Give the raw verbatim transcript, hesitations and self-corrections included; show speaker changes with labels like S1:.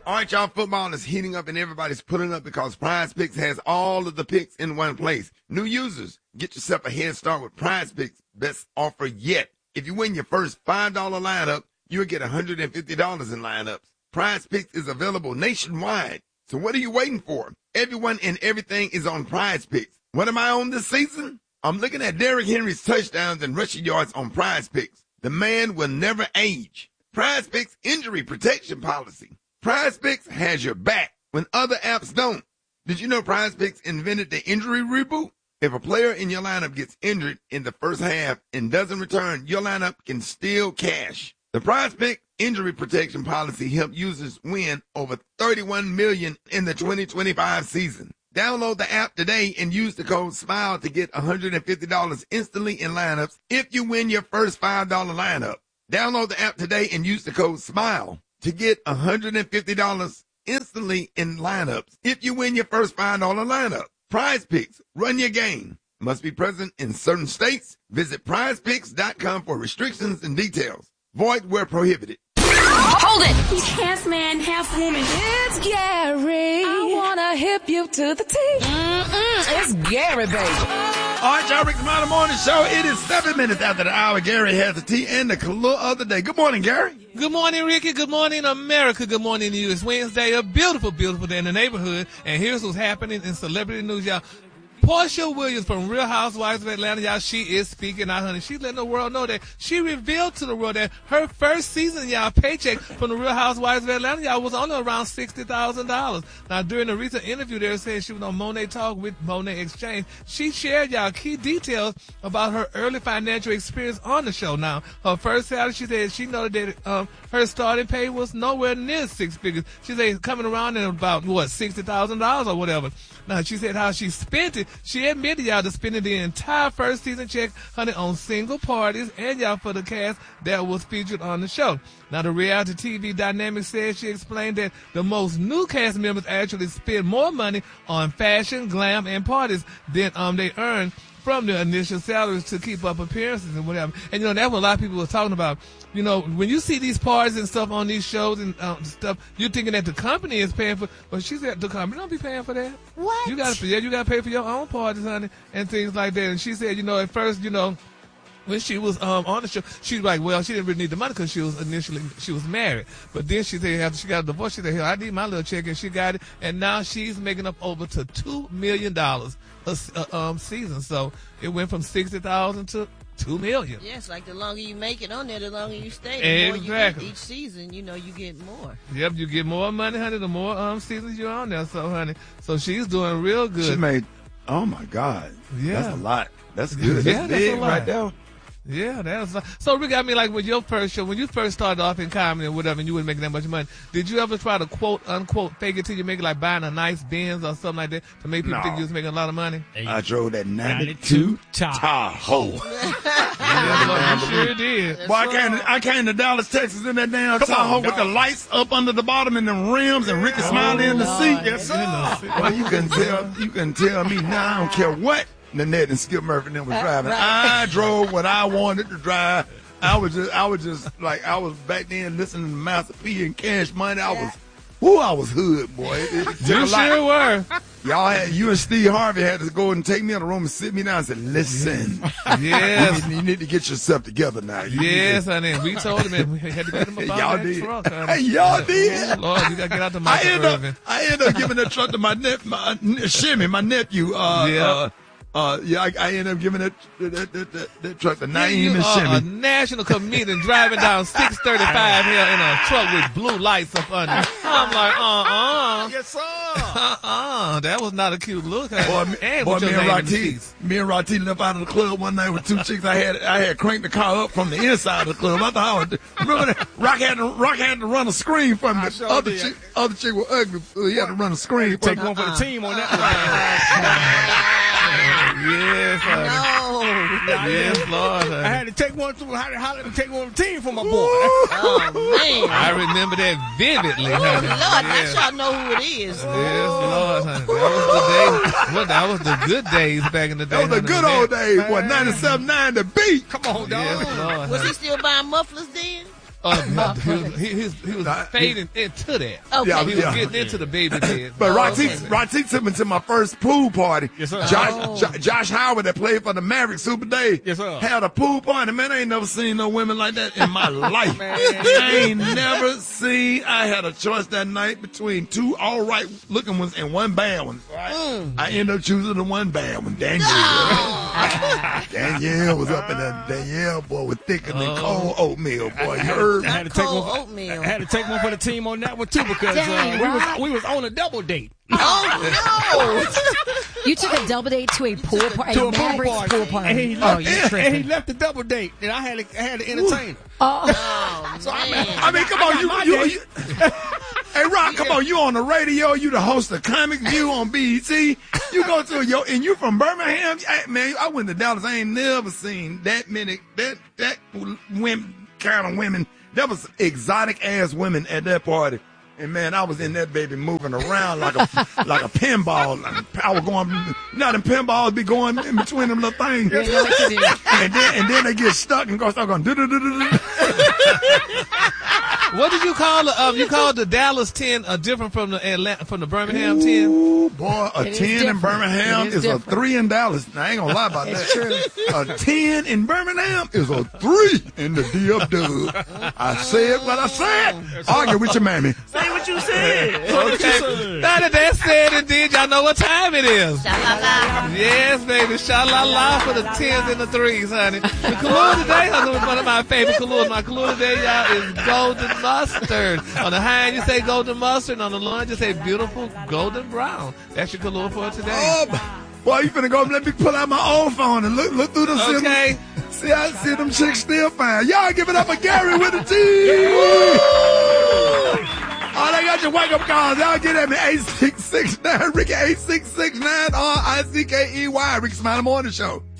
S1: All right, y'all, football is heating up and everybody's pulling up because Prize Picks has all of the picks in one place. New users, get yourself a head start with Prize Picks' best offer yet. If you win your first five dollar lineup, you'll get one hundred fifty dollars in lineups. Prize Picks is available nationwide. So what are you waiting for? Everyone and everything is on Prize Picks. What am I on this season? I'm looking at Derrick Henry's touchdowns and rushing yards on Prize Picks. The man will never age. Prize Picks injury protection policy. Prize Picks has your back when other apps don't. Did you know Prize Picks invented the injury reboot? If a player in your lineup gets injured in the first half and doesn't return, your lineup can still cash. The Prize Pick injury protection policy helped users win over thirty-one million dollars in the twenty twenty-five season. Download the app today and use the code SMILE to get one hundred fifty dollars instantly in lineups if you win your first five dollar lineup. Download the app today and use the code SMILE to get one hundred fifty dollars instantly in lineups if you win your first five dollar lineup. Prize Picks, run your game. Must be present in certain states. Visit prize picks dot com for restrictions and details. Void where prohibited.
S2: Hold it!
S3: He's half man, half woman.
S2: It's Gary. I wanna hip you to the T. Mm-mm, it's Gary, baby.
S1: All right, y'all, Rick Smiley Morning Show. It is seven minutes after the hour. Gary has the tea and the clue of the day. Good morning, Gary.
S4: Good morning, Ricky. Good morning, America. Good morning to you. It's Wednesday, a beautiful, beautiful day in the neighborhood. And here's what's happening in celebrity news, y'all. Portia Williams from Real Housewives of Atlanta, y'all, she is speaking out, honey. She's letting the world know that she revealed to the world that her first season, y'all, paycheck from the Real Housewives of Atlanta, y'all, was only around sixty thousand dollars. Now, during a recent interview, they were saying she was on Monet Talk with Monet Exchange. She shared, y'all, key details about her early financial experience on the show. Now, her first salary, she said she noted that um, her starting pay was nowhere near six figures. She said coming around in about, what, sixty thousand dollars or whatever. Now, she said how she spent it. She admitted, y'all, to spending the entire first season check, honey, on single parties and, y'all, for the cast that was featured on the show. Now, the reality T V dynamic said she explained that the most new cast members actually spend more money on fashion, glam, and parties than um they earn from their initial salaries to keep up appearances and whatever. And, you know, that's what a lot of people were talking about. You know, when you see these parties and stuff on these shows and um, stuff, you're thinking that the company is paying for, but she said the company don't be paying for that.
S2: What?
S4: You got to, yeah, you got to pay for your own parties, honey, and things like that. And she said, you know, at first, you know, when she was um, on the show, she was like, well, she didn't really need the money because she was initially, she was married. But then she said after she got a divorce, she said, hey, I need my little check, and she got it. And now she's making up over to two million dollars a, a um, season. So it went from sixty thousand dollars to two million dollars.
S5: Yes, like the longer you make it on there, the longer you stay. The
S4: exactly.
S5: more you get each season, you know, you get more.
S4: Yep, you get more money, honey, the more um, seasons you're on there. So, honey, so she's doing real good.
S1: She made, oh, my God.
S4: Yeah.
S1: That's a lot. That's good.
S4: Yeah,
S1: that's
S4: that's a
S1: big
S4: lot.
S1: right there.
S4: Yeah, that's so. Rick, I mean, like with your first show, when you first started off in comedy or whatever, and you weren't making that much money, did you ever try to quote unquote fake it till you make it, like buying a nice Benz or something like that to make people
S1: No.
S4: think you was making a lot of money?
S1: I drove that ninety-two Tahoe.
S4: Yeah, you sure did.
S1: Boy, I came, to, I came to Dallas, Texas in that damn Tahoe with the lights up under the bottom and the rims and Ricky Smiley in the seat. Yes, sir. Well, you can tell, you can tell me now. I don't care what Nanette and Skip Murphy and them was driving. I drove what I wanted to drive. I was just, I was just like, I was back then listening to Master P and Cash Money. I was, whoo, I was hood, boy. It, it took
S4: You
S1: a lot.
S4: sure were.
S1: Y'all had, you and Steve Harvey had to go and take me in the room and sit me down and say, listen,
S4: Yes.
S1: you, need, you need to get yourself together now. You need
S4: Yes,
S1: to-
S4: honey. We told him that we had to get him about
S1: Y'all
S4: that
S1: did.
S4: truck, honey.
S1: Y'all did.
S4: Oh, Lord, you got to get out the
S1: I
S4: Michael
S1: ended, up,
S4: Irvin.
S1: I ended up giving that truck to my nephew, my uh, Shimmy, my nephew. Uh,
S4: Yeah.
S1: uh, uh, yeah, I, I ended up giving that that, that, that, that truck to
S4: Yeah, you
S1: Naeem and
S4: are a
S1: Shimmy.
S4: national comedian driving down six thirty-five here in a truck with blue lights up under. I'm like, uh-uh.
S1: Yes, sir.
S4: Uh-uh. That was not a cute look.
S1: Boy,
S4: honey.
S1: me,
S4: and
S1: boy,
S4: with
S1: me
S4: your
S1: and
S4: name in the
S1: Rati,
S4: seats.
S1: me and Rati left out of the club one night with two chicks. I had I had cranked the car up from the inside of the club. I thought I was, remember that Rock had to Rock had to run a screen from me.
S6: sure
S1: other
S6: did.
S1: chick, other chick was ugly. So he had to run a screen from
S6: Take
S1: me.
S6: one for the team on that
S4: Yes, honey.
S5: No.
S4: Yes, Lord.
S6: one. I
S4: honey.
S6: had to take one to I had to take one for the team for my boy.
S5: Oh, man.
S4: I remember that vividly,
S5: Oh,
S4: honey.
S5: Lord, now
S4: Yes.
S5: y'all know who it is.
S4: Yes, Lord, honey. That was the day. What? That was the good days back in the day.
S1: That was the
S4: honey.
S1: good old days. What ninety-seven nine the beat.
S6: Come on, dog.
S4: Yes, Lord.
S5: Was
S4: honey.
S5: he still buying mufflers then?
S4: Uh, he was, he, he was, he was
S1: Nah,
S4: fading into that.
S5: Okay.
S1: Yeah,
S4: He was
S1: yeah.
S4: getting into the baby bed.
S1: But
S5: Oh,
S1: Rati,
S5: okay.
S1: Rati took me to my first pool party.
S6: Yes, sir.
S1: Josh,
S5: Oh.
S1: Jo- Josh Howard that played for the Mavericks Super Day.
S6: Yes, sir.
S1: Had a pool party. Man, I ain't never seen no women like that in my life. I ain't never seen. I had a choice that night between two all right looking ones and one bad one. Right? I ended up choosing the one bad one, Danielle. Danielle was up in that. Danielle boy was thicker than cold oatmeal, boy. You heard?
S6: I had to take
S5: Cold
S6: one.
S5: oatmeal.
S6: I had to take one for the team on that one too because
S2: Dang,
S6: uh, we
S2: Rob.
S6: was we was on a double date
S5: Oh
S2: You took a double date to a pool party.
S6: to a pool
S2: Mavericks
S6: party.
S2: pool party.
S6: And he
S2: Oh,
S6: left,
S2: you
S6: and he
S2: tripping.
S6: left the double date, and I had to I had to entertain him.
S2: Oh,
S5: no!
S6: So I
S5: man.
S6: mean,
S1: I mean, come on, you,
S6: my
S1: you,
S6: day.
S1: you, Hey, Rock, come on, you on the radio, you the host of Comic View on B E T. You go to your, and you from Birmingham. Hey, man, I went to Dallas. I ain't never seen that many, that, that women, kind of women. That was exotic ass women at that party. And man, I was in that baby moving around like a like a pinball. I was going, you know, them pinballs be going in between them little things.
S2: you know what to do.
S1: And then and then they get stuck and go start going do do do do do.
S4: What did you call the? Um, you called the Dallas ten uh, different from the Atlanta, from the Birmingham ten?
S1: Ooh, boy, a
S2: It is
S1: ten in
S2: different.
S1: Birmingham
S2: It
S1: is,
S2: is
S1: a
S2: different.
S1: three in Dallas. Now, I ain't gonna lie about
S2: It's
S1: that. A ten in Birmingham is a three in the D F W. I said what I said. Argue with your mammy.
S6: Say what you said.
S4: Okay. Now that that's said and did, y'all know what time it is.
S5: Sha-la-la.
S4: Yes, baby. Sha-la-la for the tens and the threes, honey. The color today, honey, one of my favorite colors. My color today, y'all, is golden mustard. On the high end, you say golden mustard. On the low end, you say beautiful golden brown. That's your color for today.
S1: Oh, boy, you finna go let me pull out my old phone and look look through the
S4: Okay.
S1: See, I see them chicks still fine. Y'all give it up for Gary with a T. Oh, they got your wake up calls. Y'all get at me eight six six nine Ricky eight six six nine R I C K E Y Ricky Smiley Morning Show.